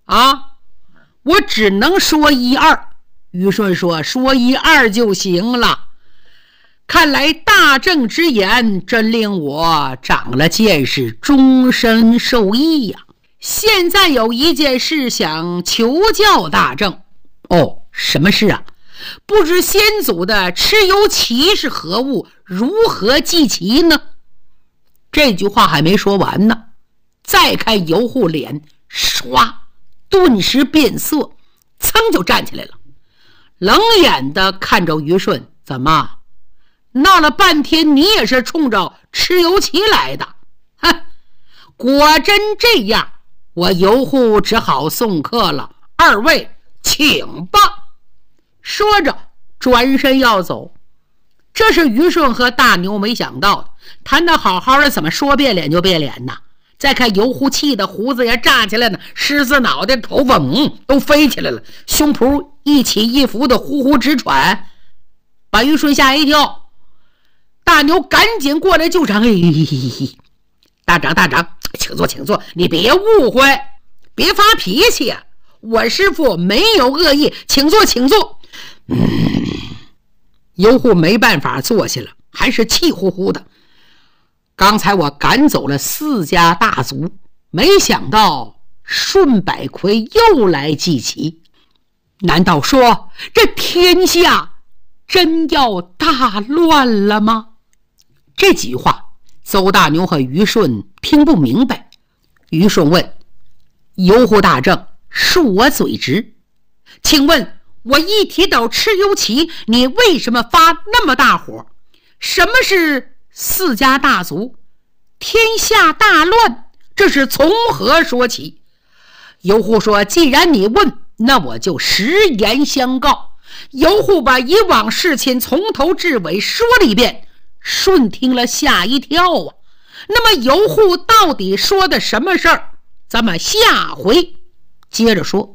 啊，我只能说一二。虞舜说一二就行了。看来大正之言真令我长了见识，终身受益呀。现在有一件事想求教大正。哦，什么事啊？不知先祖的蚩尤旗是何物，如何祭旗呢？这句话还没说完呢，再看尤户脸唰顿时变色，噌就站起来了，冷眼的看着虞舜，怎么闹了半天你也是冲着蚩尤旗来的？哼，果真这样，我尤户只好送客了，二位请吧。说着转身要走。这是虞舜和大牛没想到的，谈得好好的，怎么说变脸就变脸呢？再看尤户气的胡子也炸起来了，狮子脑袋头发都飞起来了，胸脯一起一伏的呼呼直喘，把虞舜吓一跳。大牛赶紧过来救场，大长，请坐，你别误会，别发脾气啊，我师父没有恶意，请坐。尤户没办法坐下了，还是气呼呼的。刚才我赶走了4家大族，没想到舜百魁又来祭旗，难道说这天下真要大乱了吗？这几句话邹大牛和虞舜听不明白。虞舜问尤户大正，恕我嘴直，请问我一提到蚩尤旗，你为什么发那么大火？什么是4家大族？天下大乱，这是从何说起？尤户说，既然你问，那我就实言相告。尤户把以往事情从头至尾说了一遍，舜听了吓一跳啊。那么尤户到底说的什么事儿？咱们下回接着说。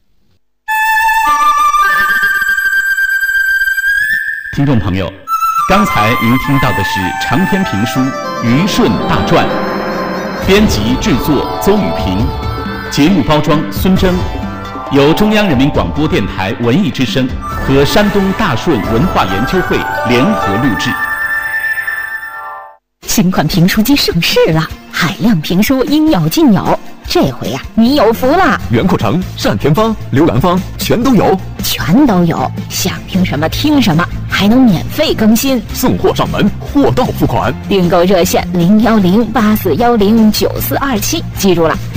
听众朋友，刚才您听到的是长篇评书《虞舜大传》，编辑制作邹宇平，节目包装孙征，由中央人民广播电台文艺之声和山东大顺文化研究会联合录制。 新款评书机上市了，海量评书应有尽有。这回呀，你有福了！ 袁阔成、单田芳、刘兰芳全都有， 想听什么听什么，还能免费更新， 送货上门，货到付款。 订购热线01084109427，记住了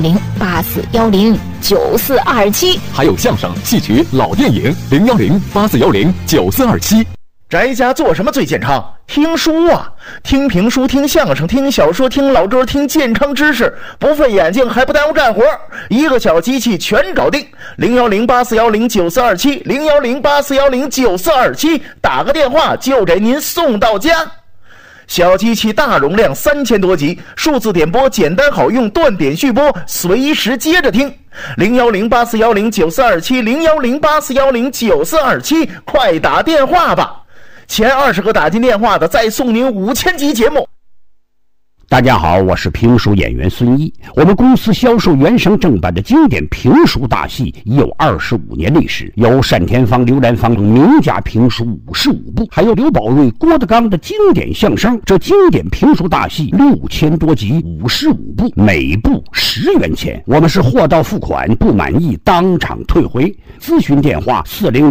，01084109427。 还有相声、戏曲、老电影，01084109427。 宅家做什么最健康？听书啊，听评书，听相声，听小说，听老歌，听健康知识，不费眼睛还不耽误干活，一个小机器全搞定。01084109427，01084109427，打个电话就给您送到家。小机器大容量3000多集，数字点播简单好用，断点续播，随时接着听。01084109427，01084109427，快打电话吧！前20个打进电话的再送您5000集节目。 大家好，我是评书演员孙一。我们公司销售原声正版的经典评书大戏已有25年历史，有单田芳、刘兰芳名家评书55部，还有刘宝瑞、郭德纲的经典相声。这经典评书大戏6000多集，55部，每部10元钱。我们是货到付款，不满意当场退回。咨询电话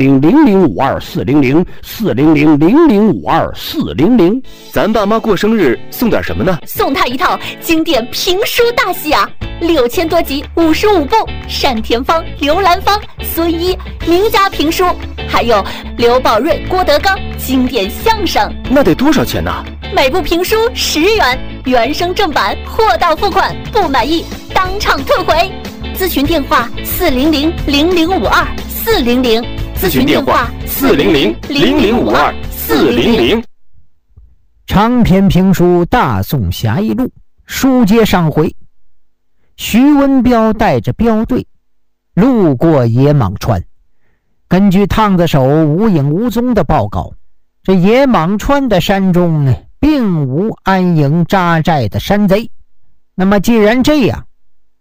400-0052-400，400-0052-400。 咱爸妈过生日送点什么呢？ 送他一套经典评书大戏啊，6000多集，55部，单田芳、刘兰芳、孙一名家评书，还有刘宝瑞、郭德纲经典相声。 那得多少钱呢？ 每部评书10元，原声正版，货到付款，不满意当场退回。咨询电话400-0052-400， 咨询电话400-0052-400。 长篇评书《大宋侠义录》书接上回，徐文彪带着镖队路过野蟒川。根据烫子手无影无踪的报告，这野蟒川的山中并无安营扎寨的山贼。那么既然这样，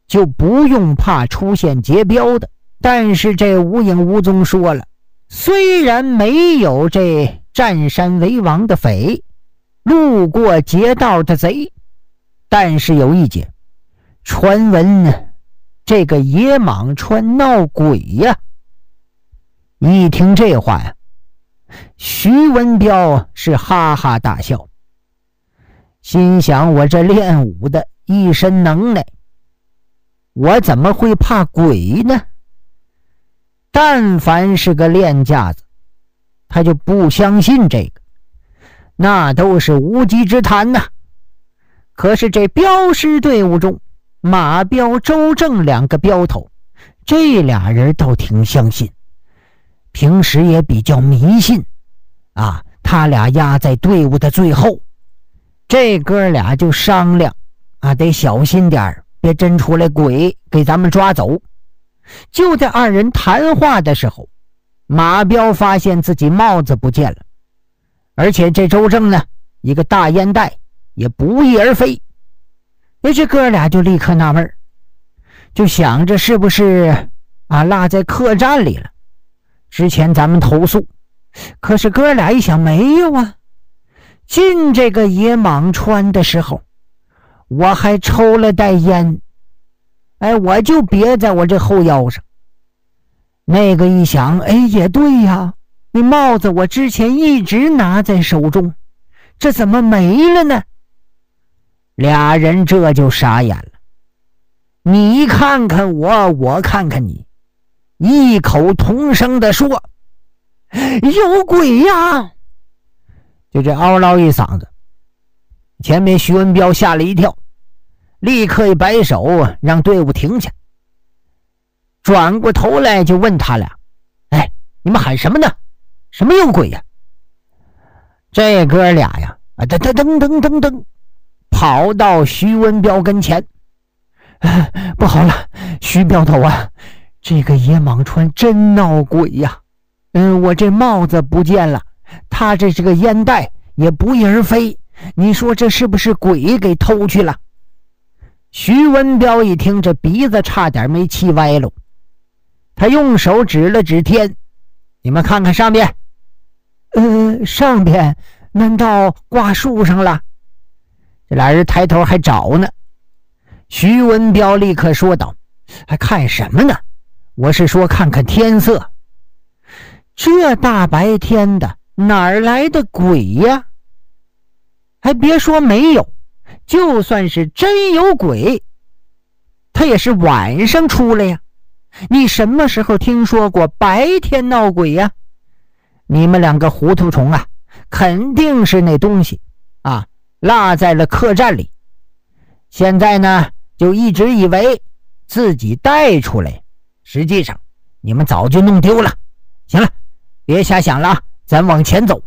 就不用怕出现劫镖的。但是这无影无踪说了，虽然没有这占山为王的匪，路过劫道的贼，但是有一节，传闻呢，这个野蟒川闹鬼呀。一听这话呀，徐文彪是哈哈大笑，心想我这练武的一身能耐，我怎么会怕鬼呢？但凡是个练家子，他就不相信这个，那都是无稽之谈呐。可是这镖师队伍中，马彪、周正两个镖头，这俩人倒挺相信，平时也比较迷信啊。他俩压在队伍的最后，这哥俩就商量啊，得小心点，别真出来鬼给咱们抓走。就在二人谈话的时候，马彪发现自己帽子不见了，而且这周正呢，一个大烟袋也不翼而飞。这哥俩就立刻纳闷，就想着是不是落在客栈里了，之前咱们投诉。可是哥俩一想，没有啊，进这个野蟒川的时候我还抽了袋烟，我就别在我这后腰上。那个一想，也对呀，你帽子我之前一直拿在手中，这怎么没了呢？俩人这就傻眼了，你看看我，我看看你，异口同声地说，有鬼呀！就这嗷唠一嗓子，前面徐文彪吓了一跳，立刻一摆手让队伍停下，转过头来就问他俩，你们喊什么呢？什么有鬼呀？这哥俩呀噔噔噔噔噔跑到徐文彪跟前，不好了，徐镖头啊，这个野蟒川真闹鬼呀！我这帽子不见了，他这是个烟袋也不翼而飞，你说这是不是鬼给偷去了？徐文彪一听，这鼻子差点没气歪了，他用手指了指天，你们看看上边。上边难道挂树上了？这俩人抬头还找呢。徐文彪立刻说道，还看什么呢？我是说看看天色。这大白天的哪儿来的鬼呀？还别说没有，就算是真有鬼，他也是晚上出来呀。你什么时候听说过白天闹鬼呀？你们两个糊涂虫啊，肯定是那东西落在了客栈里，现在呢就一直以为自己带出来，实际上你们早就弄丢了。行了，别瞎想了，咱往前走。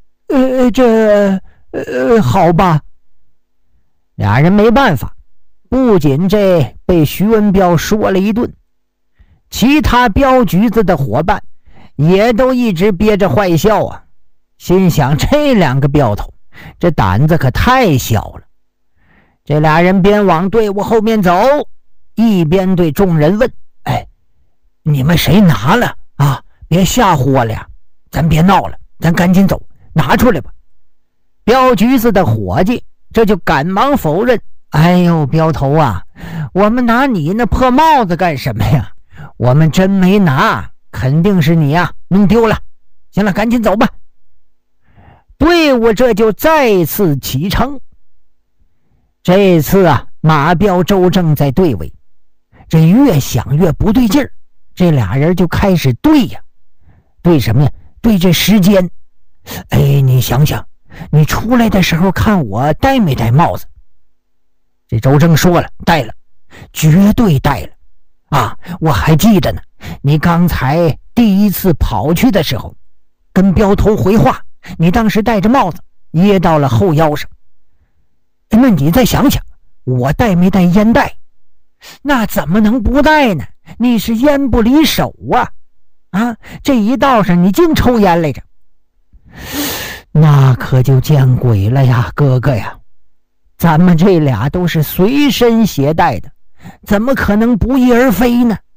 好吧。俩人没办法，不仅这被徐文彪说了一顿，其他镖局子的伙伴也都一直憋着坏笑啊，心想这两个镖头这胆子可太小了。这俩人边往队伍后面走，一边对众人问，你们谁拿了啊？别吓唬我了呀，咱别闹了，咱赶紧走，拿出来吧。镖局子的伙计这就赶忙否认，镖头啊，我们拿你那破帽子干什么呀？我们真没拿，肯定是你弄丢了。行了，赶紧走吧。队伍这就再次启程。这次马彪、周正在队尾，这越想越不对劲儿，这俩人就开始对呀。对什么呀？对这时间。你想想，你出来的时候看我戴没戴帽子？这周正说了，戴了，绝对戴了我还记得呢，你刚才第一次跑去的时候跟镖头回话，你当时戴着帽子掖到了后腰上。那你再想想，我戴没戴烟袋？那怎么能不戴呢？你是烟不离手这一道上你净抽烟来着。那可就见鬼了呀，哥哥呀，咱们这俩都是随身携带的， 怎么可能不翼而飞呢？